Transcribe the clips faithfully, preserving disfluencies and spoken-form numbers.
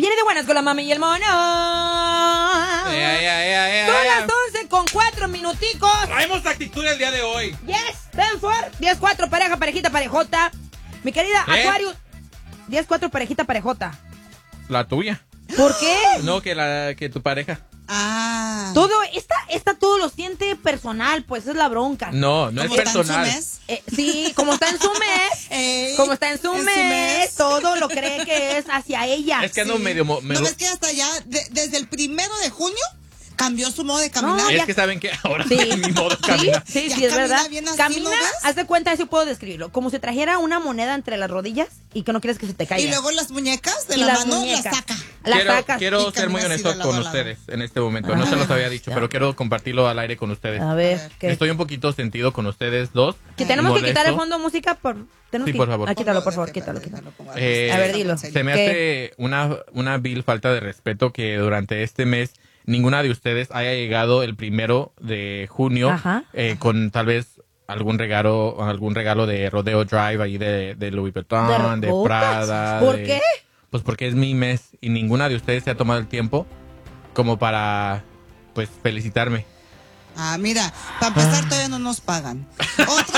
Viene de buenas con la mami y el mono. Yeah, yeah, yeah, yeah, Son yeah. las once con cuatro minuticos. Traemos actitud el día de hoy. Yes, ten for. diez cuatro, pareja, parejita, parejota. Mi querida ¿Eh? Aquarius. diez cuatro, parejita, parejota. La tuya. ¿Por qué? No, que la que tu pareja. Ah. Todo, esta, esta todo lo siente personal, pues es la bronca. No, no es ¿Cómo está en su personal. mes? Eh, sí, como está en su mes, Ey, como está en su, en su mes, mes. todo lo cree que es hacia ella. Es que ando Sí. medio... mo- medio- ¿No ves que hasta ya, de- desde el primero de junio, cambió su modo de caminar? No, es ya- que saben que ahora Sí, mi modo de sí, caminar. sí, Ya sí, es camina verdad. bien así, Camina, ¿no ves? haz de cuenta, así puedo describirlo. Como si trajera una moneda entre las rodillas y que no quieres que se te caiga. Y luego las muñecas de Y la las mano muñecas. las saca. Las quiero sacas. quiero y ser muy camina así honesto de lado con a lado. ustedes en este momento. No se los había dicho, ya. pero quiero compartirlo al aire con ustedes. A ver, ¿qué? Estoy un poquito sentido con ustedes dos. Que tenemos que molesto. quitar el fondo de música por... tenemos Sí, que- por favor. Ah, quítalo, por favor, quítalo, quítalo. Eh, A ver, dilo. Se me ¿Qué? hace una, una vil falta de respeto que durante este mes ninguna de ustedes haya llegado el primero de junio Ajá. eh, con tal vez algún regalo algún regalo de Rodeo Drive ahí de, de Louis Vuitton, ¿De de, ropas? Prada. ¿Por de- qué? Pues porque es mi mes y ninguna de ustedes se ha tomado el tiempo como para pues felicitarme. Ah, mira, para empezar todavía no nos pagan. Otra,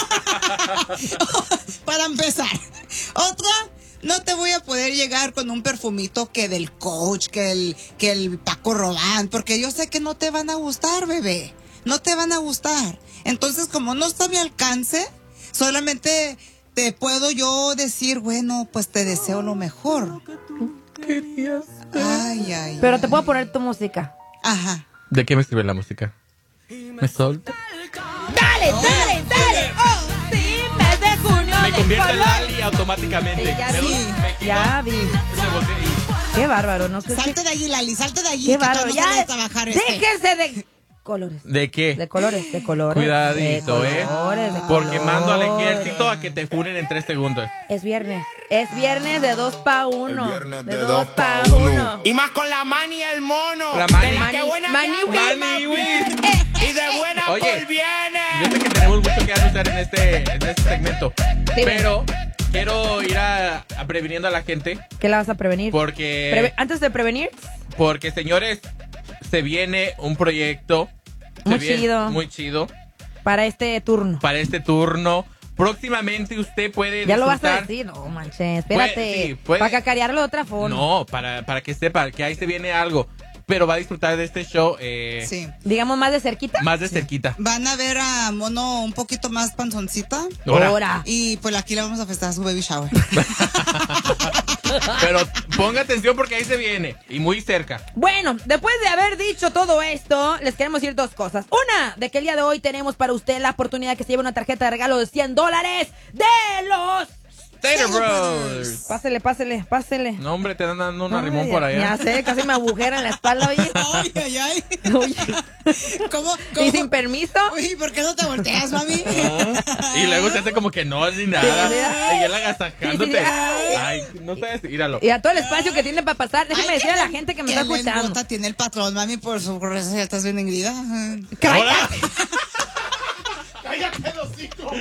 para empezar. Otra, no te voy a poder llegar con un perfumito que del Coach, que el, que el Paco Rabanne, porque yo sé que no te van a gustar, bebé. No te van a gustar. Entonces, como no está a mi alcance, solamente te puedo yo decir, bueno, pues te deseo lo mejor. Querías. Ay, ay. Pero ay. te puedo poner tu música. Ajá. ¿De qué me escribe la música? Me solta. ¡Dale, dale, dale! ¡Oh, sí! Mes de junio Me de convierte en color. Lali automáticamente. Sí, ya Me- vi, me- ya vi. me volteé y- Qué bárbaro, no sé Salte de allí, Lali, salte de allí. Qué que bárbaro, todos ya. van a trabajar este. Déjense de colores. ¿De qué? De colores, de colores. Cuidadito, de ¿eh? colores, de Porque colores. mando al ejército a que te funen en tres segundos. Es viernes. Es viernes de dos pa uno. El viernes de de dos dos pa pa' uno. uno. Y más con la mani y el mono. La mani. De la que buena Mani, viene, Mani, güey. Eh, y de buena Oye, por viene. Yo sé que tenemos mucho que anunciar en este, en este segmento. Dime. Pero quiero ir a, a previniendo a la gente. ¿Qué la vas a prevenir? Porque, Preve- Antes de prevenir, porque, señores, se viene un proyecto se Muy viene- chido. muy chido para este turno. para este turno. Próximamente usted puede Ya lo vas a disfrutar- decir. No, manches, espérate. Puede- sí, puede- Para cacarearlo de otra forma. No, para, para que sepa que ahí se viene algo. Pero va a disfrutar de este show eh, Sí. Digamos más de cerquita. más de cerquita. Van a ver a Mono un poquito más panzoncita. Ahora. Ahora. Y pues aquí le vamos a festejar su baby shower. Pero ponga atención porque ahí se viene. Y muy cerca. Bueno, después de haber dicho todo esto, les queremos decir dos cosas. Una, de que el día de hoy tenemos para usted la oportunidad que se lleve una tarjeta de regalo de cien dólares de los... Tater Bros. Pásele, pásele, pásele. No, hombre, te dan dando un No, arrimón ya- por allá. Ya sé, casi me agujera en la espalda, oye. Ay, ay, ay. Oye. ¿Cómo? cómo? Y sin permiso. Uy, ¿por qué no te volteas, mami? Ah, y luego se hace como que no, ni nada. Sí, sí. Y él agasajándote. Sí, sí. Ay, no sabes, míralo. Y a todo el espacio que tiene para pasar. Déjeme Ay, decir a qué la len- gente que me qué está escuchando. lengüota tiene el patrón, mami, por su recetas bien engreída. Ahora. ¡Cállate los hijos!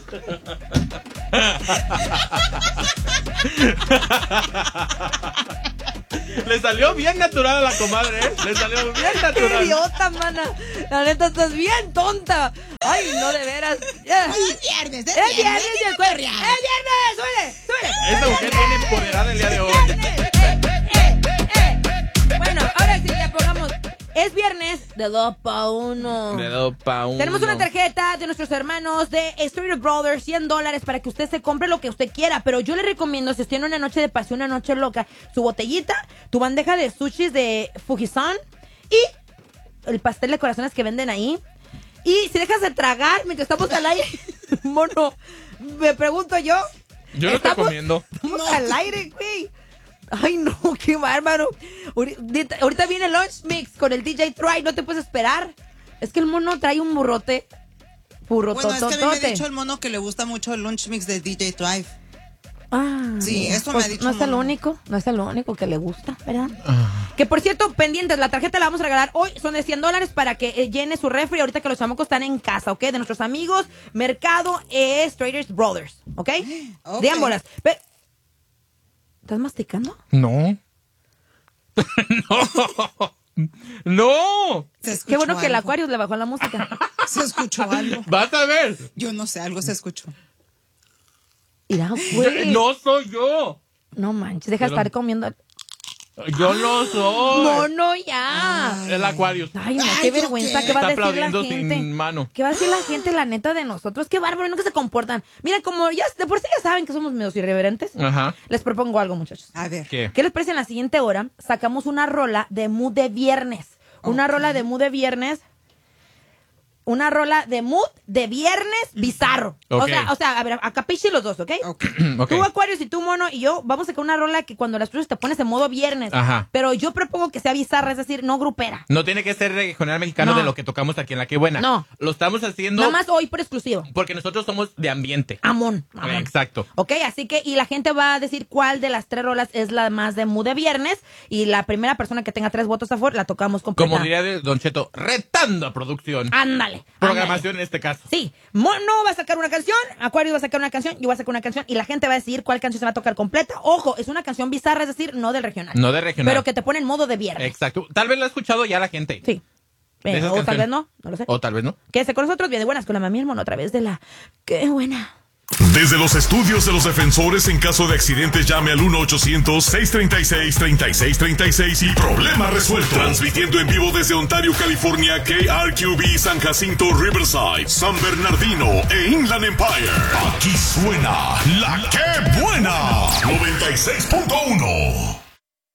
Le salió bien natural a la comadre, ¿eh? Le salió bien ¡Qué natural. idiota, mana! La neta, estás bien tonta. Ay, no, de veras. Ya. Ay, es viernes, es ¡Es viernes! viernes, ¡Es tiene que viernes! perrear. ¡Es viernes! ¡Súbele! ¡Súbele! Esta mujer viene empoderada el día de hoy. ¡Eh, eh, eh! Bueno, ahora sí, ya pongamos. Es viernes de dos pa uno. Le doy pa' uno. Tenemos una tarjeta de nuestros hermanos de Street Brothers, cien dólares para que usted se compre lo que usted quiera. Pero yo le recomiendo, si usted tiene una noche de pasión, una noche loca, su botellita, tu bandeja de sushis de Fujisan y el pastel de corazones que venden ahí. Y si dejas de tragar mientras estamos al aire, mono, me pregunto yo. Yo no estoy estamos- comiendo. Estamos al aire, güey. Ay, no, qué bárbaro. Ahorita, ahorita viene el Lunch Mix con el D J Try, no te puedes esperar. Es que el mono trae un burrote. Bueno, es que a mí me ha Burrotototote. dicho el mono que le gusta mucho el lunch mix de D J Drive. Ah, Sí, eso me pues ha dicho no es el mono. único, no es el único que le gusta, ¿verdad? Que por cierto, pendientes, la tarjeta la vamos a regalar hoy, son de cien dólares para que eh, llene su refri ahorita que los chamacos están en casa, ¿ok? De nuestros amigos, Mercado es Traders Brothers, ¿ok? Ok. De ámbolas. Pe- ¿Estás masticando? No. ¡No! Se escuchó Qué bueno que el algo. Aquarius le bajó la música. Se escuchó algo. ¡Vas a ver! Yo no sé, algo se escuchó. Mira, güey. ¡No soy yo! No manches, deja de Pero- estar comiendo. ¡Yo no soy! Mono, ya. El Aquarius. Ay, no, Ay, qué ¿yo vergüenza. qué? ¿Qué va a Está decir la aplaudiendo gente? sin mano. ¿Qué va a decir la gente, la neta, de nosotros? Qué bárbaro, no que se comportan. Mira, como ya de por sí ya saben que somos medios irreverentes, Ajá. les propongo algo, muchachos. A ver. ¿Qué? ¿Qué les parece? En la siguiente hora sacamos una rola de mood de viernes. Una Ok. rola de mood de viernes. Una rola de mood de viernes bizarro. O Ok. sea, o sea, a ver, a capiche los dos, ¿ok? Ok. Ok. Tú, Aquarius, y tú, Mono, y yo vamos a sacar una rola que cuando la escuchas te pones en modo viernes. Ajá. Pero yo propongo que sea bizarra, es decir, no grupera. No tiene que ser regional mexicano No. de lo que tocamos aquí en La Que Buena. No. Lo estamos haciendo Nada más hoy por exclusivo. porque nosotros somos de ambiente. Amón. amón. Exacto. Ok, así que, y la gente va a decir cuál de las tres rolas es la más de mood de viernes. Y la primera persona que tenga tres votos a favor la tocamos completa. Como diría de Don Cheto, retando a producción. Ándale. Programación en este caso. Sí, Mono va a sacar una canción, Acuario va a sacar una canción, yo voy a sacar una canción y la gente va a decidir cuál canción se va a tocar completa. Ojo, es una canción bizarra, es decir, no del regional. No de regional. Pero que te pone en modo de viernes. Exacto. Tal vez lo ha escuchado ya la gente. Sí. De Eh, esas o tal canciones. vez no, no lo sé. O tal vez no. Quédese con nosotros, bien de buenas con la mami y el Mono a través de la... ¡Qué buena! Desde los estudios de los defensores, en caso de accidente, llame al uno ochocientos, seiscientos treinta y seis, treinta y seis treinta y seis y problema resuelto. Transmitiendo en vivo desde Ontario, California, K R Q B, San Jacinto, Riverside, San Bernardino e Inland Empire. Aquí suena La Que Buena, noventa y seis punto uno.